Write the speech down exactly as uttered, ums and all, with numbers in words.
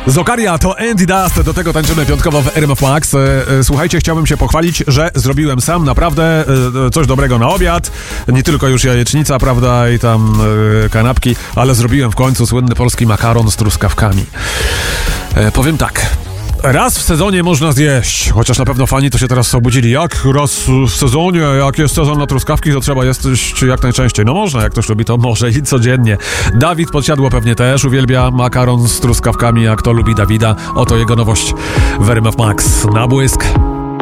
Zokaria to Andy Dust, do tego tańczymy piątkowo w R M F Max. Słuchajcie, chciałbym się pochwalić, że zrobiłem sam naprawdę coś dobrego na obiad. Nie tylko już jajecznica, prawda, i tam kanapki, ale zrobiłem w końcu słynny polski makaron z truskawkami. E, powiem tak. Raz w sezonie można zjeść, chociaż na pewno fani to się teraz obudzili. Jak raz w sezonie, jak jest sezon na truskawki, to trzeba jeść jak najczęściej. No można, jak ktoś lubi, to może i codziennie. Dawid Podsiadło pewnie też uwielbia makaron z truskawkami, jak to lubi Dawida. Oto jego nowość w R M F Max. Na błysk.